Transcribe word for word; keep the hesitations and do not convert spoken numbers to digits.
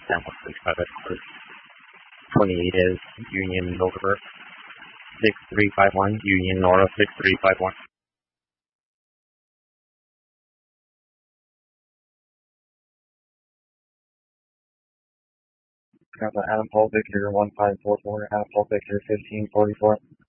ten one six five at twenty-eight is Union over six three five one, Union Nora six three five one. Got the Adam Paul Victor one five four four, Adam Paul Victor fifteen forty-four.